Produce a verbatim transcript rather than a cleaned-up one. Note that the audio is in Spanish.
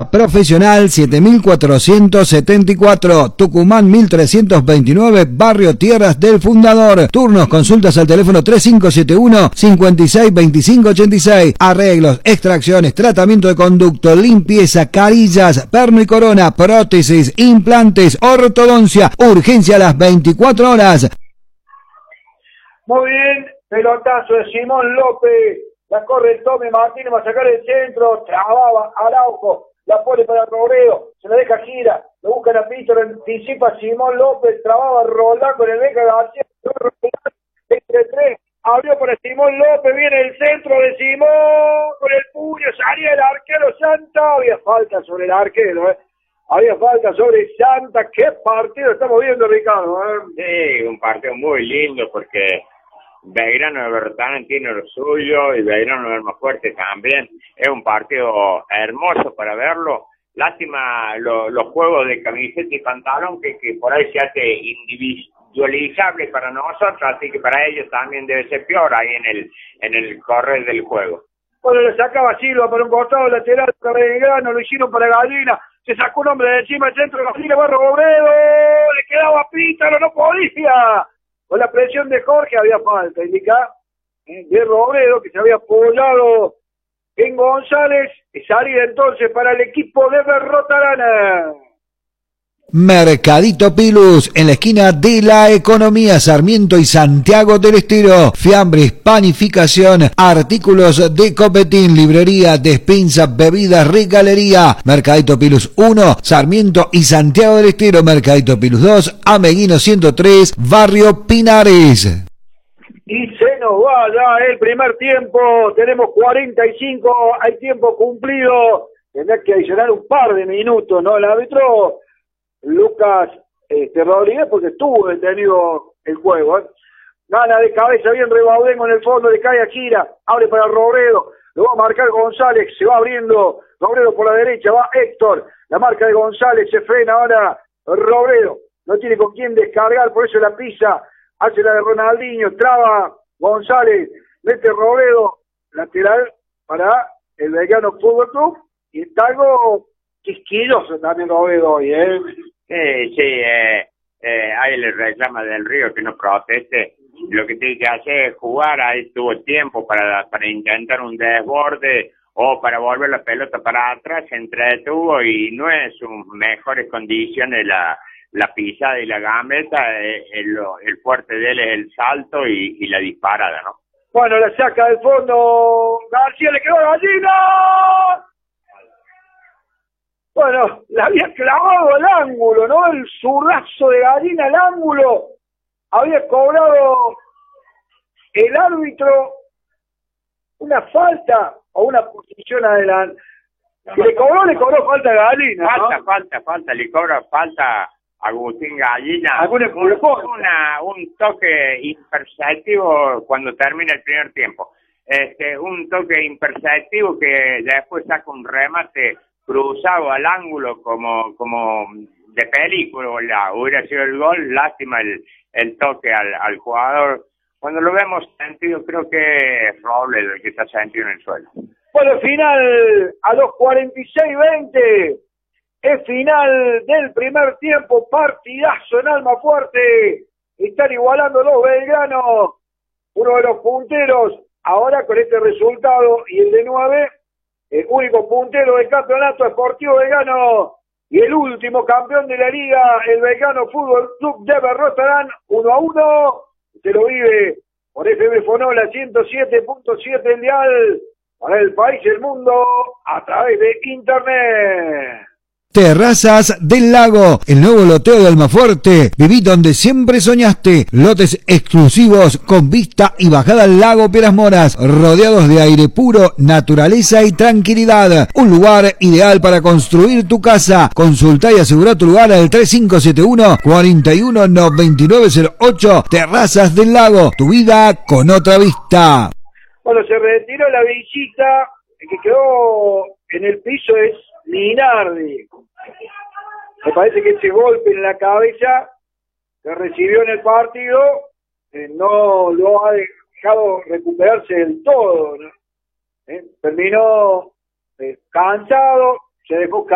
Escuela Profesional siete mil cuatrocientos setenta y cuatro, Tucumán mil trescientos veintinueve, Barrio Tierras del Fundador. Turnos, consultas al teléfono tres cinco siete uno, cinco seis dos cinco ocho seis. Arreglos, extracciones, tratamiento de conducto, limpieza, carillas, perno y corona, prótesis, implantes, ortodoncia, urgencia a las veinticuatro horas. Muy bien, pelotazo de Simón López, la corre el Tommy Martínez, va a sacar el centro, trababa Araujo, la pone para Robredo, se la deja gira, lo busca la pista, lo anticipa Simón López, trababa Roldán con el Beca García, entre tres, abrió para Simón López, viene el centro de Simón, con el puño, salía el arquero Santa, había falta sobre el arquero, eh. Había falta sobre Santa. ¿Qué partido estamos viendo, Ricardo? ¿Eh? Sí, un partido muy lindo porque Belgrano de Bertán tiene lo suyo y Belgrano de Almafuerte también. Es un partido hermoso para verlo. Lástima lo, los juegos de camiseta y pantalón que, que por ahí se hace individualizable para nosotros, así que para ellos también debe ser peor ahí en el en el correr del juego. Bueno, le sacaba Silva para un costado lateral para Belgrano, lo hicieron para Gallina. Se sacó un hombre de encima, el centro de Gallina, va Robredo, le quedaba Pítaro, no podía. Con la presión de Jorge había falta, indica de Robredo, que se había apoyado en González, y salida entonces para el equipo de Berrotarana. Mercadito Pilus, en la esquina de la Economía, Sarmiento y Santiago del Estero. Fiambres, panificación, artículos de copetín, librería, despensa, bebidas, regalería. Mercadito Pilus uno, Sarmiento y Santiago del Estero. Mercadito Pilus dos, Ameguino ciento tres, Barrio Pinares. Y se nos va ya el primer tiempo, tenemos cuarenta y cinco, hay tiempo cumplido. Tendrá que adicionar un par de minutos, ¿no? El árbitro Lucas este, Rodríguez, porque estuvo detenido el juego, ¿eh? Gana de cabeza bien Rebaudengo en el fondo, le cae a Gira, abre para Robredo, lo va a marcar González, se va abriendo Robredo por la derecha, va Héctor, la marca de González, se frena ahora Robredo, no tiene con quién descargar, por eso la pisa, hace la de Ronaldinho, traba González, mete Robredo, lateral para el Belgrano Fútbol Club, y está algo quisquilloso también Robredo hoy, ¿eh? Sí, sí, eh, eh, ahí le reclama Del Río que no proteste. Lo que tiene que hacer es jugar, ahí tuvo tiempo para, para intentar un desborde o para volver la pelota para atrás, se entretuvo y no es sus mejores condiciones la, la pisada y la gambeta, eh, el, el fuerte de él es el salto y, y la disparada, ¿no? Bueno, la saca del fondo, García le quedó a Gallina. Bueno, la había clavado al ángulo, ¿no? El zurrazo de Gallina al ángulo. Había cobrado el árbitro una falta o una posición adelante. Si le cobró, le cobró falta a Gallina, ¿no? Falta, falta, falta, le cobra falta a Agustín Gallina. Un, una, un toque imperceptivo cuando termina el primer tiempo. Este, un toque imperceptivo que después saca un remate cruzado al ángulo como como de película, hubiera sido el gol, lástima el, el toque al, al jugador. Cuando lo vemos sentido, creo que es Robles el que está sentido en el suelo. Bueno, final a los cuarenta y seis veinte, es final del primer tiempo, partidazo en Almafuerte, están igualando los belgranos, uno de los punteros, ahora con este resultado y el de nueve, el único puntero del campeonato Sportivo Belgrano y el último campeón de la liga, el Belgrano Fútbol Club de Berrotarán, uno a uno, se lo vive por F M Fonola ciento siete punto siete el dial para el país y el mundo a través de internet. Terrazas del Lago, el nuevo loteo de Almafuerte. Viví donde siempre soñaste. Lotes exclusivos con vista y bajada al lago Piedras Moras, rodeados de aire puro, naturaleza y tranquilidad. Un lugar ideal para construir tu casa. Consulta y asegura tu lugar al tres cinco siete uno, cuatro uno nueve nueve cero ocho. Terrazas del Lago, tu vida con otra vista. Bueno, se retiró la visita, el que quedó en el piso es Minardi. Me parece que ese golpe en la cabeza que recibió en el partido eh, no lo ha dejado recuperarse del todo, ¿no? Eh, terminó eh, cansado, se dejó